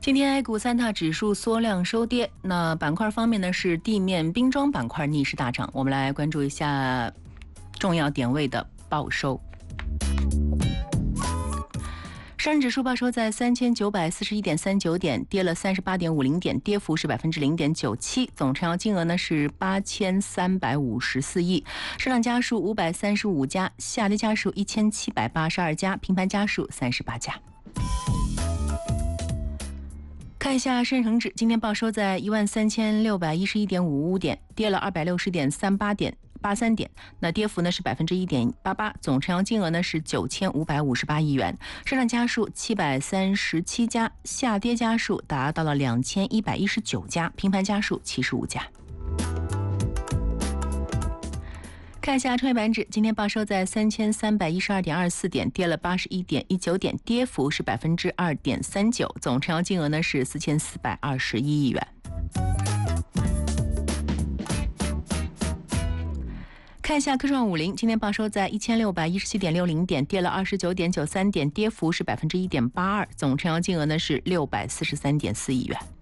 今天 A 股三大指数缩量收跌，那板块方面呢是地面冰装板块逆势大涨。我们来关注一下重要点位的报收。上证指数报收在3941.39点，跌了38.50点，跌幅是0.97%，总成交金额呢是8354亿，上涨家数535家，下跌家数1782家，平盘家数38家。看一下深成指，今天报收在13611.55点，跌了260.83点，那跌幅呢是1.88%，总成交金额呢是9558亿元，上涨家数737家，下跌家数达到了2119家，平盘家数75家。看一下创业板指，今天报收在3312.24点，跌了81.19点，跌幅是2.39%，总成交金额呢是4421亿元。看一下科创50，今天报收在1617.60点，跌了29.93点，跌幅是1.82%，总成交金额呢是643.4亿元。